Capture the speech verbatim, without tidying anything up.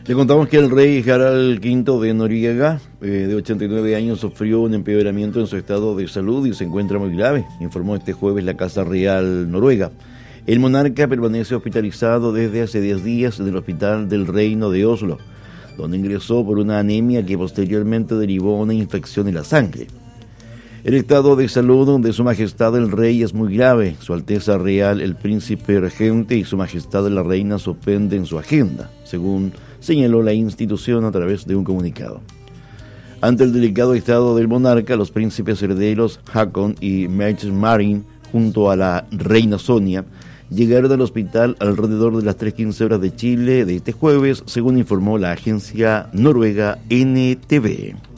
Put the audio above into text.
Le contamos que el rey Harald quinto de Noriega, eh, de ochenta y nueve años, sufrió un empeoramiento en su estado de salud y se encuentra muy grave, informó este jueves la Casa Real Noruega. El monarca permanece hospitalizado desde hace diez días en el Hospital del Reino de Oslo, donde ingresó por una anemia que posteriormente derivó a una infección en la sangre. El estado de salud de Su Majestad el Rey es muy grave. Su Alteza Real el Príncipe Regente y Su Majestad la Reina suspenden su agenda, según señaló la institución a través de un comunicado. Ante el delicado estado del monarca, los príncipes herederos Haakon y Märtha junto a la reina Sonia llegaron al hospital alrededor de las tres quince horas de Chile de este jueves, según informó la agencia noruega N T V.